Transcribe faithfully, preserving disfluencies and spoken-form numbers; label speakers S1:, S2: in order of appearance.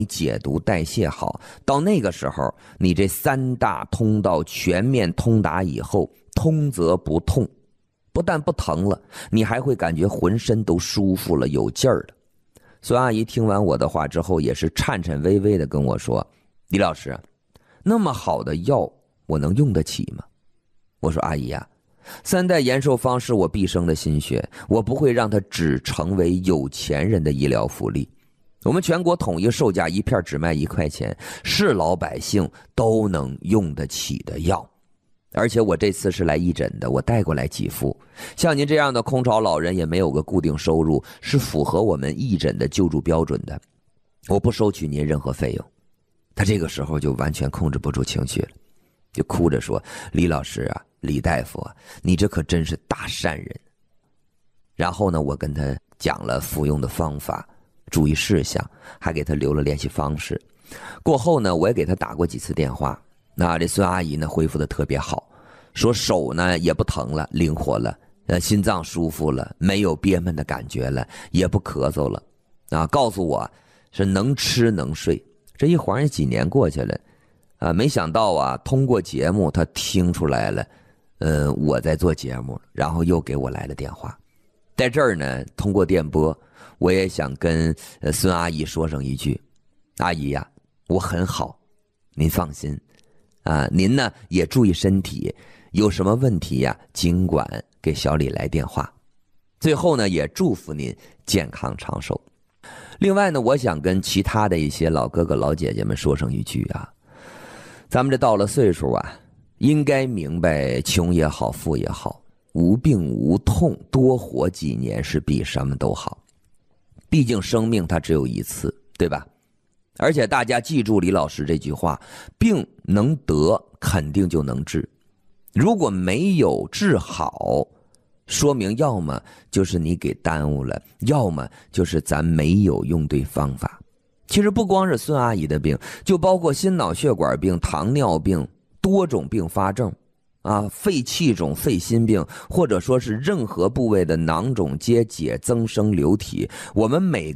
S1: 你解毒代谢好，到那个时候，你这三大通道全面通达以后，通则不痛，不但不疼了，你还会感觉浑身都舒服了，有劲儿了。孙阿姨听完我的话之后，也是颤颤巍巍的跟我说：“李老师，那么好的药，我能用得起吗？”我说：“阿姨啊，三代延寿方是我毕生的心血，我不会让它只成为有钱人的医疗福利。我们全国统一售价一片只卖一块钱，是老百姓都能用得起的药。而且我这次是来义诊的，我带过来几副。像您这样的空巢老人也没有个固定收入，是符合我们义诊的救助标准的，我不收取您任何费用。”他这个时候就完全控制不住情绪了，就哭着说：“李老师啊，李大夫啊，你这可真是大善人。”然后呢，我跟他讲了服用的方法、注意事项，还给他留了联系方式。过后呢，我也给他打过几次电话。那这孙阿姨呢，恢复的特别好，说手呢也不疼了，灵活了，呃，心脏舒服了，没有憋闷的感觉了，也不咳嗽了，啊，告诉我是能吃能睡。这一晃也几年过去了，啊，没想到啊，通过节目他听出来了，呃，我在做节目，然后又给我来了电话。在这儿呢，通过电波，我也想跟呃孙阿姨说上一句：“阿姨呀，我很好，您放心。啊，您呢也注意身体，有什么问题呀，尽管给小李来电话。最后呢，也祝福您健康长寿。”另外呢，我想跟其他的一些老哥哥老姐姐们说上一句啊，咱们这到了岁数啊，应该明白穷也好，富也好，无病无痛，多活几年是比什么都好。毕竟生命它只有一次，对吧？而且大家记住李老师这句话，病能得肯定就能治，如果没有治好，说明要么就是你给耽误了，要么就是咱没有用对方法。其实不光是孙阿姨的病，就包括心脑血管病、糖尿病，多种并发症啊，肺气肿、肺心病，或者说是任何部位的囊肿、结节、增生、流体，我们每